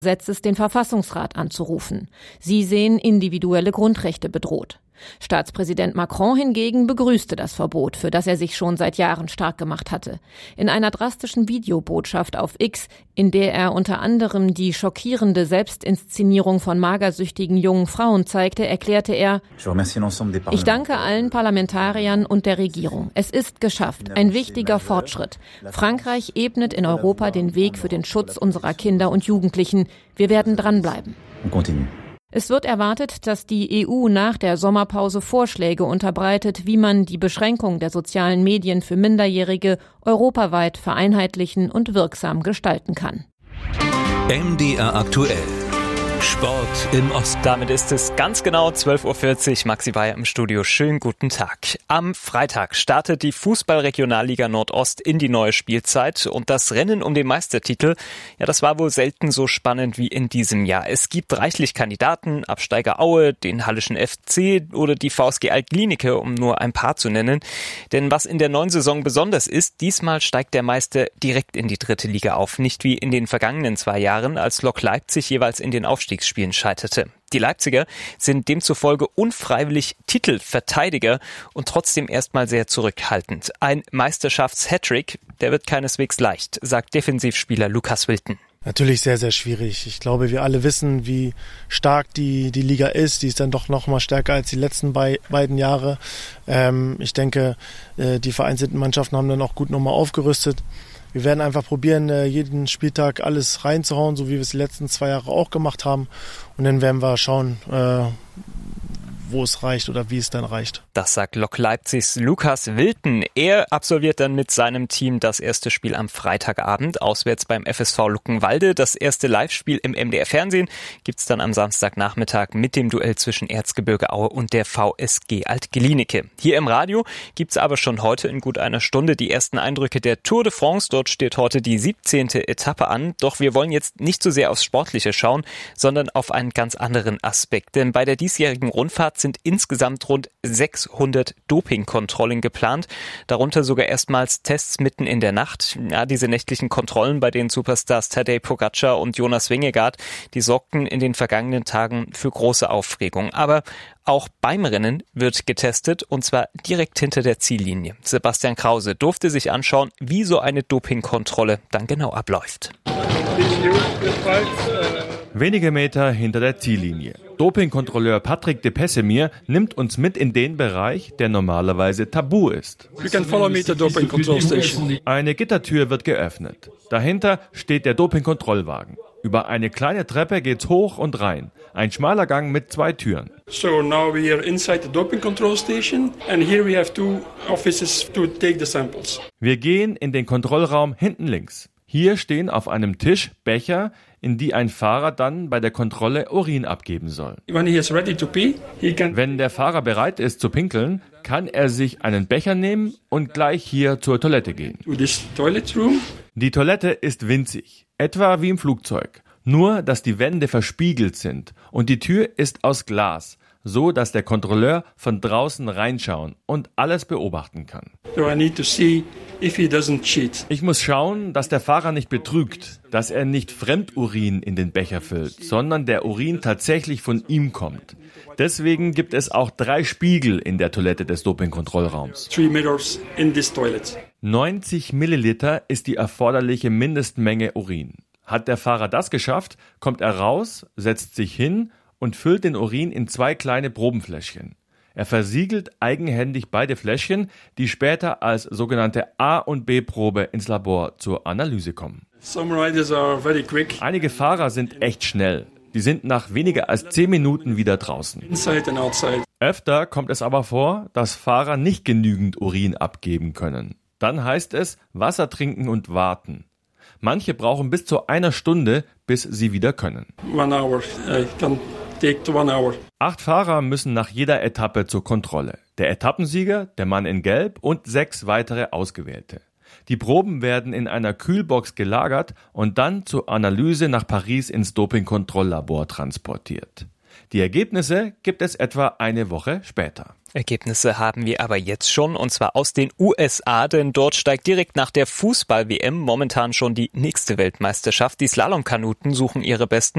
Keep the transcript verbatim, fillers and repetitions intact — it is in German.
Gesetzes den Verfassungsrat anzurufen. Sie sehen individuelle Grundrechte bedroht. Staatspräsident Macron hingegen begrüßte das Verbot, für das er sich schon seit Jahren stark gemacht hatte. In einer drastischen Videobotschaft auf X, in der er unter anderem die schockierende Selbstinszenierung von magersüchtigen jungen Frauen zeigte, erklärte er: Ich danke allen Parlamentariern und der Regierung. Es ist geschafft. Ein wichtiger Fortschritt. Frankreich ebnet in Europa den Weg für den Schutz unserer Kinder und Jugendlichen. Wir werden dranbleiben. Es wird erwartet, dass die E U nach der Sommerpause Vorschläge unterbreitet, wie man die Beschränkung der sozialen Medien für Minderjährige europaweit vereinheitlichen und wirksam gestalten kann. M D R aktuell. Sport im Osten. Damit ist es ganz genau zwölf Uhr vierzig. Maxi Bayer im Studio. Schönen guten Tag. Am Freitag startet die Fußball-Regionalliga Nordost in die neue Spielzeit. Und das Rennen um den Meistertitel, ja, das war wohl selten so spannend wie in diesem Jahr. Es gibt reichlich Kandidaten, Absteiger Aue, den Hallischen F C oder die V S G Alt-Glienicke, um nur ein paar zu nennen. Denn was in der neuen Saison besonders ist, diesmal steigt der Meister direkt in die dritte Liga auf. Nicht wie in den vergangenen zwei Jahren, als Lok Leipzig jeweils in den Aufstieg Spielen scheiterte. Die Leipziger sind demzufolge unfreiwillig Titelverteidiger und trotzdem erstmal sehr zurückhaltend. Ein Meisterschafts-Hattrick, der wird keineswegs leicht, sagt Defensivspieler Lukas Wilton. Natürlich sehr, sehr schwierig. Ich glaube, wir alle wissen, wie stark die, die Liga ist. Die ist dann doch noch mal stärker als die letzten bei, beiden Jahre. Ähm, ich denke, äh, die vereinzelten Mannschaften haben dann auch gut nochmal aufgerüstet. Wir werden einfach probieren, jeden Spieltag alles reinzuhauen, so wie wir es die letzten zwei Jahre auch gemacht haben. Und dann werden wir schauen, wo es reicht oder wie es dann reicht. Das sagt Lok Leipzigs Lukas Wilton. Er absolviert dann mit seinem Team das erste Spiel am Freitagabend, auswärts beim F S V Luckenwalde. Das erste Live-Spiel im M D R-Fernsehen gibt's dann am Samstagnachmittag mit dem Duell zwischen Erzgebirge Aue und der V S G Alt-Glienicke. Hier im Radio gibt's aber schon heute in gut einer Stunde die ersten Eindrücke der Tour de France. Dort steht heute die siebzehnte Etappe an. Doch wir wollen jetzt nicht so sehr aufs Sportliche schauen, sondern auf einen ganz anderen Aspekt. Denn bei der diesjährigen Rundfahrt sind insgesamt rund sechshundert Dopingkontrollen geplant, darunter sogar erstmals Tests mitten in der Nacht. Ja, diese nächtlichen Kontrollen bei den Superstars Tadej Pogačar und Jonas Vingegaard, die sorgten in den vergangenen Tagen für große Aufregung. Aber auch beim Rennen wird getestet, und zwar direkt hinter der Ziellinie. Sebastian Krause durfte sich anschauen, wie so eine Dopingkontrolle dann genau abläuft. Wenige Meter hinter der Ziellinie. Dopingkontrolleur Patrick de Pessemir nimmt uns mit in den Bereich, der normalerweise tabu ist. Eine Gittertür wird geöffnet. Dahinter steht der Dopingkontrollwagen. Über eine kleine Treppe geht's hoch und rein. Ein schmaler Gang mit zwei Türen. So now we are inside the doping control station and here we have two offices to take the samples. Wir gehen in den Kontrollraum hinten links. Hier stehen auf einem Tisch Becher, in die ein Fahrer dann bei der Kontrolle Urin abgeben soll. When he is ready to pee, he can Wenn der Fahrer bereit ist zu pinkeln, kann er sich einen Becher nehmen und gleich hier zur Toilette gehen. to this toilet room. Die Toilette ist winzig, etwa wie im Flugzeug. Nur, dass die Wände verspiegelt sind und die Tür ist aus Glas, so dass der Kontrolleur von draußen reinschauen und alles beobachten kann. So I need to see if he doesn't cheat. Ich muss schauen, dass der Fahrer nicht betrügt, dass er nicht Fremdurin in den Becher füllt, sondern der Urin tatsächlich von ihm kommt. Deswegen gibt es auch drei Spiegel in der Toilette des Dopingkontrollraums. Three mirrors in this toilet. neunzig Milliliter ist die erforderliche Mindestmenge Urin. Hat der Fahrer das geschafft, kommt er raus, setzt sich hin und füllt den Urin in zwei kleine Probenfläschchen. Er versiegelt eigenhändig beide Fläschchen, die später als sogenannte A- und B-Probe ins Labor zur Analyse kommen. Some riders are very quick. Einige Fahrer sind echt schnell. Die sind nach weniger als zehn Minuten wieder draußen. Inside and outside. Öfter kommt es aber vor, dass Fahrer nicht genügend Urin abgeben können. Dann heißt es Wasser trinken und warten. Manche brauchen bis zu einer Stunde, bis sie wieder können. One hour. I can take to one hour. Acht Fahrer müssen nach jeder Etappe zur Kontrolle. Der Etappensieger, der Mann in Gelb und sechs weitere Ausgewählte. Die Proben werden in einer Kühlbox gelagert und dann zur Analyse nach Paris ins Dopingkontrolllabor transportiert. Die Ergebnisse gibt es etwa eine Woche später. Ergebnisse haben wir aber jetzt schon, und zwar aus den U S A, denn dort steigt direkt nach der Fußball-W M momentan schon die nächste Weltmeisterschaft. Die Slalomkanuten suchen ihre Besten.